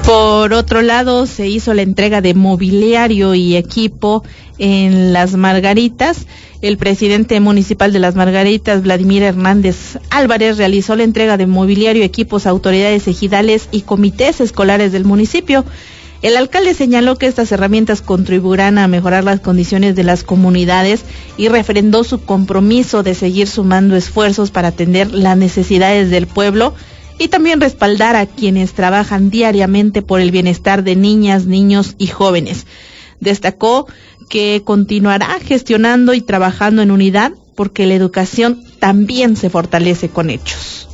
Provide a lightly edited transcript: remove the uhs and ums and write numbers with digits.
Por otro lado, se hizo la entrega de mobiliario y equipo en Las Margaritas. El presidente municipal de Las Margaritas, Vladimir Hernández Álvarez, realizó la entrega de mobiliario y equipos a autoridades ejidales y comités escolares del municipio. El alcalde señaló que estas herramientas contribuirán a mejorar las condiciones de las comunidades y refrendó su compromiso de seguir sumando esfuerzos para atender las necesidades del pueblo y también respaldar a quienes trabajan diariamente por el bienestar de niñas, niños y jóvenes. Destacó que continuará gestionando y trabajando en unidad porque la educación también se fortalece con hechos.